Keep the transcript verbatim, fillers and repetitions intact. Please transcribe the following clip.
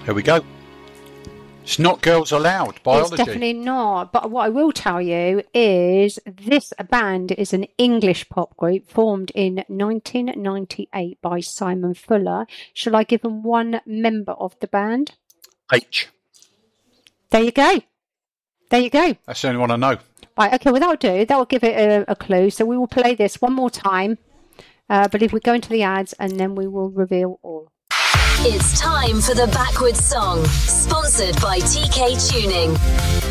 There we go. It's not Girls Aloud, biology. It's definitely not. But what I will tell you is this band is an English pop group formed in nineteen ninety-eight by Simon Fuller. Shall I give them one member of the band? H. There you go. There you go. That's the only one I know. Right, okay, well, that'll do. That will give it a, a clue. So we will play this one more time. Uh, but if we go into the ads and then we will reveal all. It's time for the Backwards Song, sponsored by T K Tuning.